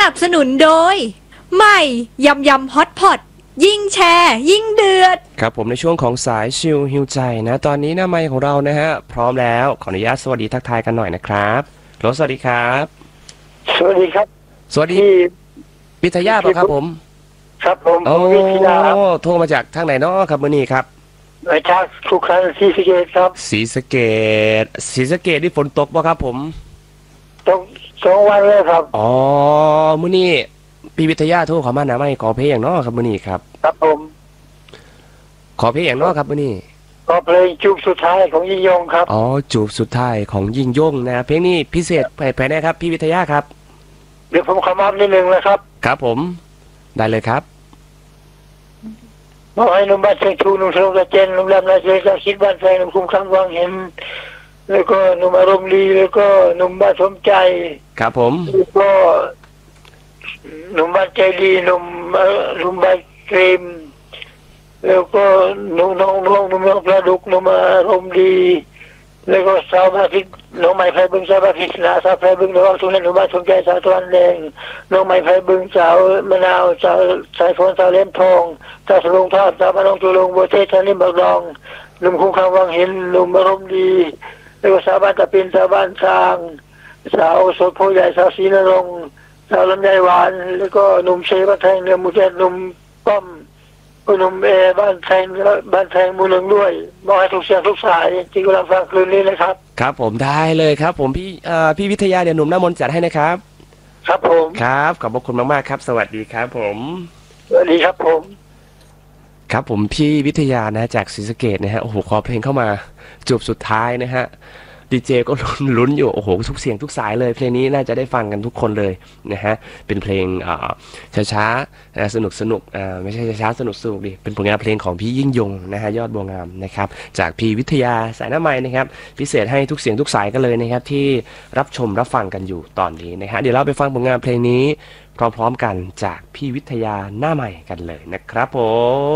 นับสนุนโดยใหม่ยำยำฮอตพอตยิ่งแชร์ยิ่งเดือดครับผมในช่วงของสายชิลฮิวใจนะตอนนี้หน้าไมค์ของเรานะฮะพร้อมแล้วขออนุญาตสวัสดีทักทายกันหน่อยนะครับสวัสดีครับสวัสดีครับสวัสดีวิทยาป่ะครับผมครับผมวิทยาโทรมาจากทางไหนเนาะครับมื้อนี้ครับมาจากสุขศรีสะเกษครับศรีสะเกษนี่ฝนตกป่ะครับผมตก2 วันเลยครับอ๋อมื้อนี้พี่วิทยาโทรเข้ามาหน้าไมค์ขอเพลงอย่างเนาะครับมื้อนี้ครับครับผมขอเพลงอย่างเนาะครับมื้อนี้ก็เพลงจูบสุดท้ายของยิ่งยงครับอ๋อจูบสุดท้ายของยิ่งยงนะเพลงนี้พิเศษไปนะครับพี่วิทยาครับเดี๋ยวผมขอมอบนิดนึงนะครับครับผมได้เลยครับบอกให้หนุ่มบ้านเชียงชูหนุ่มสโลกระเจนหนุ่มลำนาเชียงคิดบ้านแฟงหนุ่มคุ้มครั้งวางเห็นแล้วก็หนุ่มอารมณ์ดีแล้วก็หนุ่มบ้านสมใจครับผมแล้วก็หนุ่มบ้านใจดีหนุ่มบ้านเกรมแล้วก็หนุ่มน้องหนุ่มปลาดุกหนุ่มอารมณ์ดีแล้วก็สาวมาทิศน้องไม้ไผ่บึงสาวมาทิศนาสาวไผ่บึงน้องทุนนั้นหนุ่มบ้านสมใจสาวตะวันแดงน้องไม้ไผ่บึงสาวมะนาวสาวสายฝนสาวเล่มทองสาวสลงทอดสาวมะนองตุลงบัวเทศชาลิมบักดองหนุ่มคุ้มคำวังเห็นหนุ่มอารมณ์ดีแล้วก็สาวบ้านตะปินสาวบ้านสร้างสาวสดโพใหญ่สาวศรีนรงค์สาวลำไยหวานแล้วก็หนุ่มเชยบ้านแทงเนื้อมูเจหนุ่มป้อมหนุ่มบ้านแทงมูลงด้วยบอกให้ทุกเสียงทุกสายที่กำลังฟังคืนนี้นะครับครับผมได้เลยครับผมพี่วิทยาเดี๋ยวหนุ่มหน้ามนต์จัดให้นะครับครับผมครับขอบพระคุณมากๆครับสวัสดีครับผมสวัสดีครับผมครับผมพี่วิทยานะจากศรีสะเกษนะฮะโอ้โหขอเพลงเข้ามาจูบสุดท้ายนะฮะดีเจก็ลุ้นอยู่โอ้โหทุกเสียงทุกสายเลยเพลงนี้น่าจะได้ฟังกันทุกคนเลยนะฮะเป็นเพลงช้าๆสนุกไม่ใช่ช้าๆสนุกดิเป็นผลงานเพลงของพี่ยิ่งยงนะฮะยอดบัวงามนะครับจากพี่วิทยาสายหน้าไม้นะครับพิเศษให้ทุกเสียงทุกสายกันเลยนะครับที่รับชมรับฟังกันอยู่ตอนนี้นะฮะเดี๋ยวเราไปฟังผลงานเพลงนี้พร้อมๆกันจากพี่วิทยาหน้าใหม่กันเลยนะครับผม